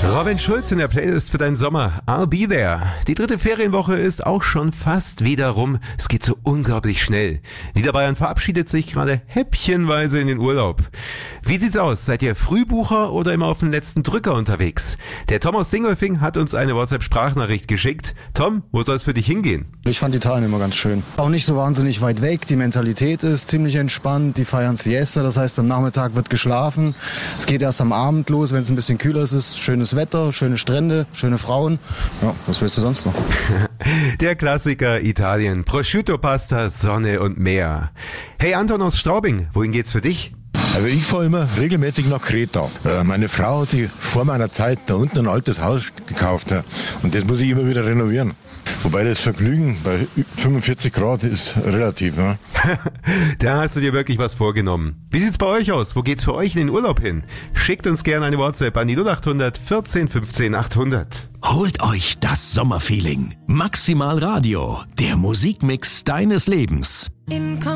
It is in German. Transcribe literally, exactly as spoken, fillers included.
Robin Schulz in der Playlist für deinen Sommer. I'll be there. Die dritte Ferienwoche ist auch schon fast wieder rum. Es geht so unglaublich schnell. Niederbayern verabschiedet sich gerade häppchenweise in den Urlaub. Wie sieht's aus? Seid ihr Frühbucher oder immer auf den letzten Drücker unterwegs? Der Tom aus Dingolfing hat uns eine WhatsApp-Sprachnachricht geschickt. Tom, wo soll es für dich hingehen? Ich fand Italien immer ganz schön. Auch nicht so wahnsinnig weit weg. Die Mentalität ist ziemlich entspannt. Die feiern Siesta, das heißt am Nachmittag wird geschlafen. Es geht erst am Abend los, wenn es ein bisschen kühler ist. Schönes Wetter, schöne Strände, schöne Frauen. Ja, was willst du sonst noch? Der Klassiker Italien. Prosciutto Pasta, Sonne und Meer. Hey Anton aus Straubing, wohin geht's für dich? Also ich fahre immer regelmäßig nach Kreta. Äh, meine Frau hat sich vor meiner Zeit da unten ein altes Haus gekauft. Ja. Und das muss ich immer wieder renovieren. Wobei das Vergnügen bei fünfundvierzig Grad ist relativ. Ja. Da hast du dir wirklich was vorgenommen. Wie sieht's bei euch aus? Wo geht's für euch in den Urlaub hin? Schickt uns gerne eine WhatsApp an die null acht hundert vierzehn fünfzehn achthundert. Holt euch das Sommerfeeling. Maximal Radio, der Musikmix deines Lebens.